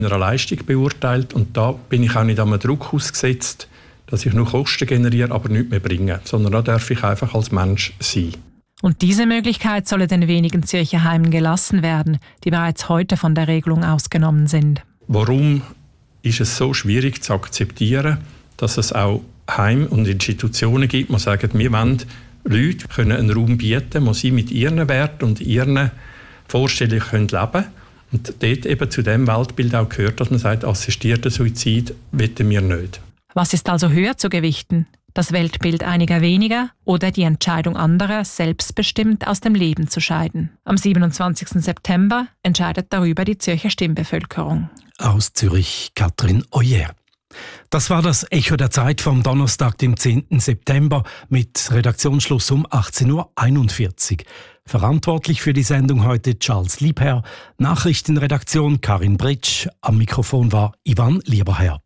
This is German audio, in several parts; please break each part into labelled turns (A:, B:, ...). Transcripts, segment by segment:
A: einer Leistung beurteilt und da bin ich auch nicht einem Druck ausgesetzt, dass ich nur Kosten generiere, aber nichts mehr bringe, sondern da darf ich einfach als Mensch sein.
B: Und diese Möglichkeit solle den wenigen Zürcher Heimen gelassen werden, die bereits heute von der Regelung ausgenommen sind.
A: Warum ist es so schwierig zu akzeptieren, dass es auch Heime und Institutionen gibt, die sagen, wir wollen Leute können einen Raum bieten, wo sie mit ihren Werten und ihren Vorstellungen leben können. Und dort eben zu dem Weltbild auch gehört, dass man sagt, assistierten Suizid wollen wir nicht.
B: Was ist also höher zu gewichten? Das Weltbild einiger weniger oder die Entscheidung anderer, selbstbestimmt aus dem Leben zu scheiden? Am 27. September entscheidet darüber die Zürcher Stimmbevölkerung.
C: Aus Zürich, Katrin Oyer. Das war das Echo der Zeit vom Donnerstag, dem 10. September mit Redaktionsschluss um 18.41 Uhr. Verantwortlich für die Sendung heute Charles Liebherr, Nachrichtenredaktion Karin Britsch, am Mikrofon war Ivan Lieberherr.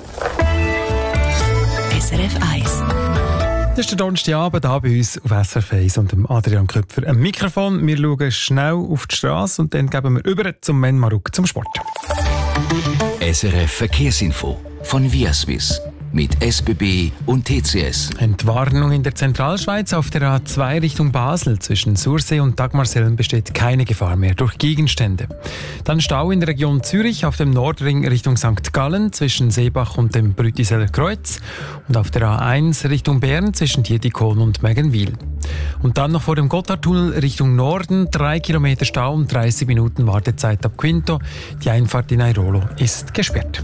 D: SRF 1.
E: Das ist der Donnerstagabend hier bei uns auf SRF 1 und dem Adrian Köpfer am Mikrofon. Wir schauen schnell auf die Straße und dann geben wir über zum Men Maruk zum Sport.
D: SRF Verkehrsinfo von Viaswiss mit SBB und TCS.
E: Entwarnung in der Zentralschweiz auf der A2 Richtung Basel. Zwischen Sursee und Dagmarselm besteht keine Gefahr mehr durch Gegenstände. Dann Stau in der Region Zürich auf dem Nordring Richtung St. Gallen zwischen Seebach und dem Brütiseler Kreuz. Und auf der A1 Richtung Bern zwischen Dietikon und Mägenwil. Und dann noch vor dem Gotthardtunnel Richtung Norden 3 Kilometer Stau und 30 Minuten Wartezeit ab Quinto. Die Einfahrt in Airolo ist gesperrt.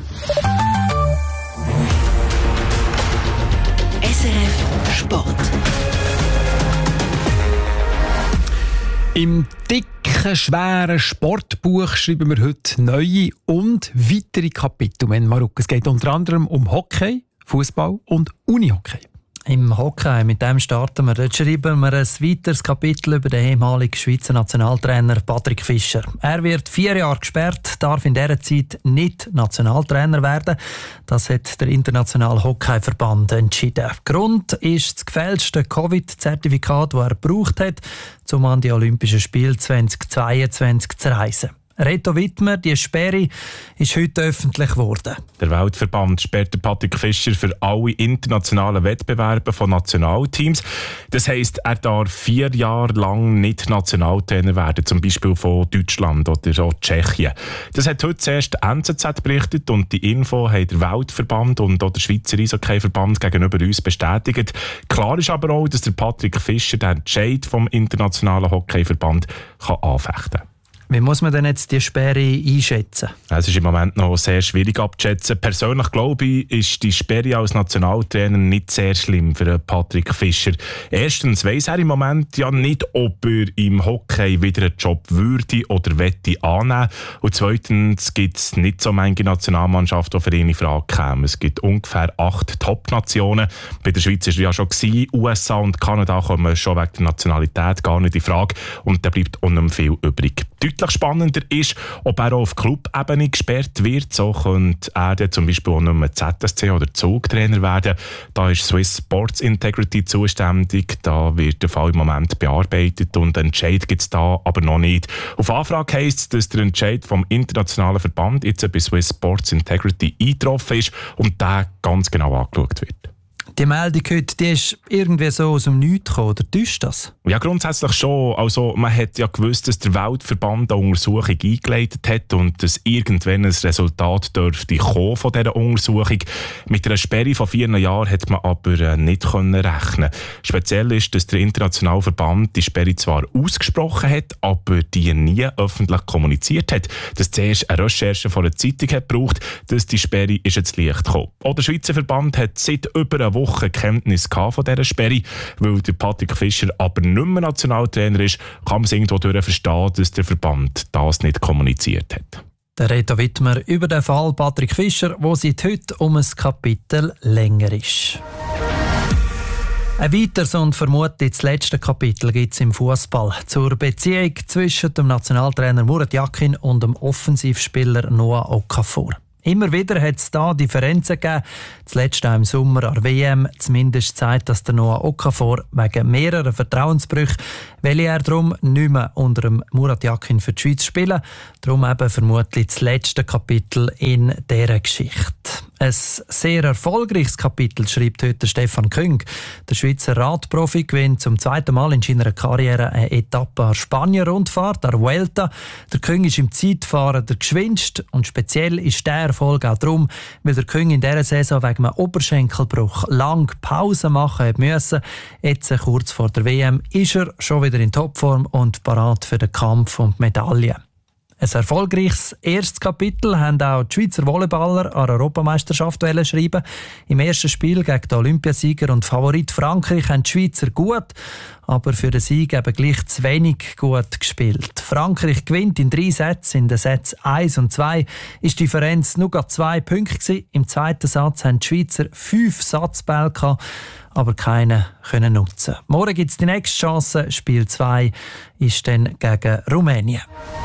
D: SRF Sport.
E: Im dicken, schweren Sportbuch schreiben wir heute neue und weitere Kapitel. Es geht unter anderem um Hockey, Fußball und Unihockey.
F: Im Hockey, mit dem starten wir. Dort schreiben wir ein weiteres Kapitel über den ehemaligen Schweizer Nationaltrainer Patrick Fischer. Er wird 4 Jahre gesperrt, darf in dieser Zeit nicht Nationaltrainer werden. Das hat der Internationale Hockeyverband entschieden. Grund ist das gefälschte Covid-Zertifikat, das er gebraucht hat, um an die Olympischen Spiele 2022 zu reisen. Reto Wittmer, die Sperre ist heute öffentlich geworden.
G: Der Weltverband sperrt Patrick Fischer für alle internationalen Wettbewerbe von Nationalteams. Das heisst, er darf 4 Jahre lang nicht Nationaltrainer werden, zum Beispiel von Deutschland oder auch Tschechien. Das hat heute zuerst die NZZ berichtet und die Info hat der Weltverband und auch der Schweizer Eishockeyverband gegenüber uns bestätigt. Klar ist aber auch, dass der Patrick Fischer den Entscheid vom Internationalen Hockeyverband anfechten kann.
F: Wie muss man denn jetzt die Sperre einschätzen?
G: Es ist im Moment noch sehr schwierig abzuschätzen. Persönlich glaube ich, ist die Sperre als Nationaltrainer nicht sehr schlimm für Patrick Fischer. Erstens weiss er im Moment ja nicht, ob er im Hockey wieder einen Job würde oder wette annehmen. Und zweitens gibt es nicht so manche Nationalmannschaften, die für ihn in Frage kämen. Es gibt ungefähr 8 Top-Nationen. Bei der Schweiz war er ja schon gewesen. USA und Kanada kommen schon wegen der Nationalität gar nicht in Frage. Und da bleibt auch nicht mehr viel übrig. Deutlich spannender ist, ob er auch auf Club-Ebene gesperrt wird. So könnte er dann zum Beispiel auch nicht mehr ZSC oder Zugtrainer werden. Da ist Swiss Sports Integrity zuständig. Da wird der Fall im Moment bearbeitet und Entscheid gibt es da aber noch nicht. Auf Anfrage heisst es, dass der Entscheid vom internationalen Verband jetzt bei Swiss Sports Integrity eingetroffen ist und der ganz genau angeschaut wird.
F: Die Meldung heute, die ist irgendwie so aus dem Nichts gekommen, oder täuscht das?
G: Ja, grundsätzlich schon. Also, man hat ja gewusst, dass der Weltverband eine Untersuchung eingeleitet hat und dass irgendwann ein Resultat dürfte kommen von dieser Untersuchung. Mit einer Sperre von 4 Jahren hat man aber nicht rechnen. Speziell ist, dass der internationale Verband die Sperre zwar ausgesprochen hat, aber die nie öffentlich kommuniziert hat. Dass zuerst eine Recherche von einer Zeitung hat gebraucht, dass die Sperre ist jetzt Licht gekommen. Auch der Schweizer Verband hat seit über einer Woche Kenntnis von dieser Sperre. Weil der Patrick Fischer aber nicht mehr Nationaltrainer ist, kann man es irgendwo verstehen, dass der Verband das nicht kommuniziert hat.
F: Der Reto Wittmer über den Fall Patrick Fischer, wo seit heute um ein Kapitel länger ist. Ein weiteres und vermutlich das letzte Kapitel gibt es im Fußball zur Beziehung zwischen dem Nationaltrainer Murat Yakin und dem Offensivspieler Noah Okafor. Immer wieder hat es da Differenzen gegeben. Zuletzt auch im Sommer an der WM. Zumindest zeigt das der Noah Okafor wegen mehrerer Vertrauensbrüche, will er darum nicht mehr unter dem Murat Yakin für die Schweiz spielen. Darum eben vermutlich das letzte Kapitel in dieser Geschichte. Ein sehr erfolgreiches Kapitel schreibt heute Stefan Küng. Der Schweizer Radprofi gewinnt zum zweiten Mal in seiner Karriere eine Etappe an Spanien-Rundfahrt, der Vuelta. Der Küng ist im Zeitfahren der geschwindeste und speziell ist der Erfolg auch darum, weil der Küng in dieser Saison wegen einem Oberschenkelbruch lang Pause machen musste. Jetzt, kurz vor der WM, ist er schon wieder in Topform und parat für den Kampf um die Medaille. Ein erfolgreiches erstes Kapitel haben auch die Schweizer Volleyballer an der Europameisterschaft schreiben. Im ersten Spiel gegen den Olympiasieger und Favorit Frankreich haben die Schweizer gut, aber für den Sieg eben gleich zu wenig gut gespielt. Frankreich gewinnt in 3 Sätzen. In den Sätzen 1 und 2 ist die Differenz nur 2 Punkte gewesen. Im zweiten Satz haben die Schweizer 5 Satzbälle gehabt, aber keinen können nutzen. Morgen gibt es die nächste Chance. Spiel 2 ist dann gegen Rumänien.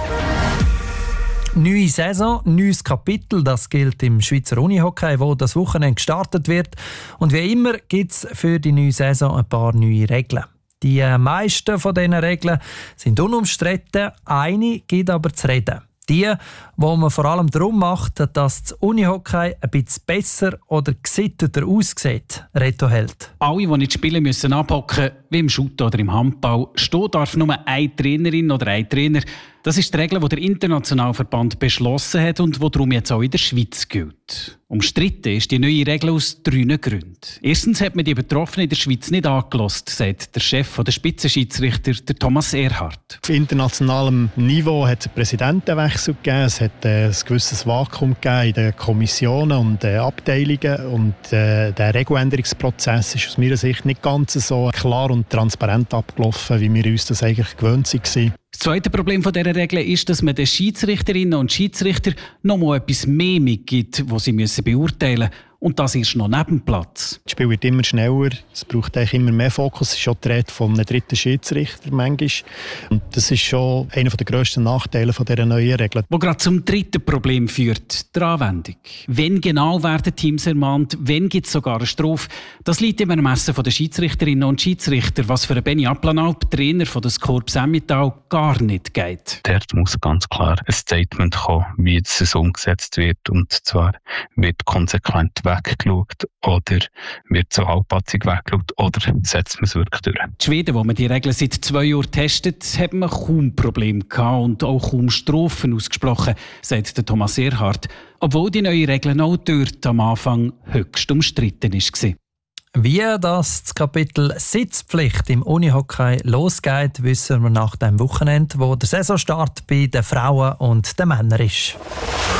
F: Neue Saison, neues Kapitel, das gilt im Schweizer Unihockey, wo das Wochenende gestartet wird. Und wie immer gibt es für die neue Saison ein paar neue Regeln. Die meisten von diesen Regeln sind unumstritten, eine gibt aber zu reden. Die, wo man vor allem darum macht, dass das Unihockey ein bisschen besser oder gesitteter aussieht. Reto Held.
H: Alle, die nicht spielen, müssen abhocken, wie im Shooten oder im Handball. Stehen darf nur eine Trainerin oder ein Trainer. Das ist die Regel, die der Internationalverband beschlossen hat und die darum jetzt auch in der Schweiz gilt. Umstritten ist die neue Regel aus 3 Gründen. Erstens hat man die Betroffenen in der Schweiz nicht angelassen, sagt der Chef der Spitzenschiedsrichter, der Thomas Erhardt.
I: Auf internationalem Niveau hat es einen Präsidentenwechsel gegeben, es hat ein gewisses Vakuum gegeben in den Kommissionen und Abteilungen und der Regeländerungsprozess ist aus meiner Sicht nicht ganz so klar und transparent abgelaufen, wie wir uns das eigentlich gewöhnt waren.
H: Das zweite Problem dieser Regel ist, dass man den Schiedsrichterinnen und Schiedsrichtern noch mal etwas mehr mitgibt, was sie beurteilen müssen. Und das ist noch neben dem Platz.
I: Das Spiel wird immer schneller, es braucht eigentlich immer mehr Fokus. Es ist schon die Rede von einem dritten Schiedsrichter manchmal. Und das ist schon einer der grössten Nachteile dieser neuen Regeln.
H: Was gerade zum dritten Problem führt, die Anwendung. Wenn genau werden Teams ermahnt, wenn gibt es sogar eine Strafe. Das liegt im Ermessen der Schiedsrichterinnen und Schiedsrichter, was für Benny Applanalp, Trainer von der Corps Emmental, gar nicht geht.
J: Dort muss ganz klar ein Statement kommen, wie es umgesetzt wird. Und zwar wird konsequent weggeschaut oder wird so halbpatzig weggeschaut oder setzt man es wirklich durch.
H: In Schweden, wo man die Regeln seit 2 Jahren testet, hat man kaum Probleme gehabt und auch kaum Strafen ausgesprochen, sagt der Thomas Erhardt. Obwohl die neue Regeln auch dort am Anfang höchst umstritten war.
F: Wie das Kapitel Sitzpflicht im Unihockey losgeht, wissen wir nach dem Wochenende, wo der Saisonstart bei den Frauen und den Männern ist.